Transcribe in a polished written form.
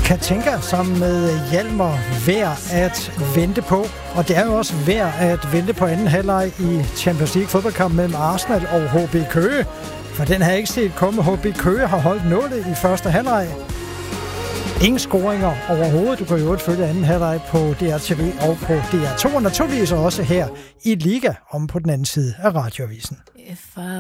Katinka sammen med Hjalmar værd at vente på. Og det er jo også værd at vente på anden halvleg i Champions League fodboldkamp mellem Arsenal og HB Køge. For den har ikke set komme. HB Køge har holdt nullet i første halvleg. Ingen scoringer overhovedet. Du kan jo følge anden halvleg på DRTV og på DR2. Og naturligvis også her i Liga om på den anden side af radioavisen.